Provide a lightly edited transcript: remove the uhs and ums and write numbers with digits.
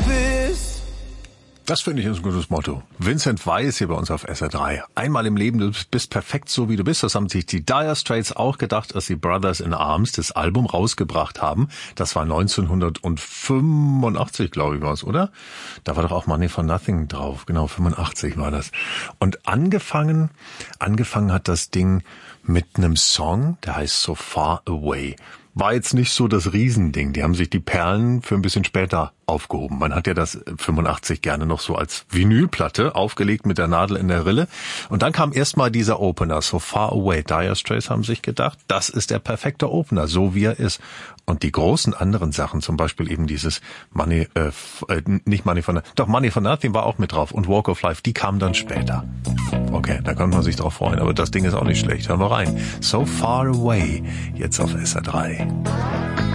bist. Das finde ich ist ein gutes Motto. Vincent Weiss hier bei uns auf SR3. Einmal im Leben, du bist perfekt so, wie du bist. Das haben sich die Dire Straits auch gedacht, als sie Brothers in Arms das Album rausgebracht haben. Das war 1985, glaube ich, war es, oder? Da war doch auch Money for Nothing drauf. Genau, 85 war das. Und angefangen hat das Ding mit einem Song, der heißt So Far Away. War jetzt nicht so das Riesending. Die haben sich die Perlen für ein bisschen später aufgehoben. Man hat ja das 85 gerne noch so als Vinylplatte aufgelegt mit der Nadel in der Rille. Und dann kam erstmal dieser Opener, So Far Away. Dire Straits haben sich gedacht, das ist der perfekte Opener, so wie er ist. Und die großen anderen Sachen, zum Beispiel eben dieses Money for Nothing war auch mit drauf. Und Walk of Life, die kamen dann später. Okay, da kann man sich drauf freuen. Aber das Ding ist auch nicht schlecht. Hören wir rein. So Far Away, jetzt auf SR3.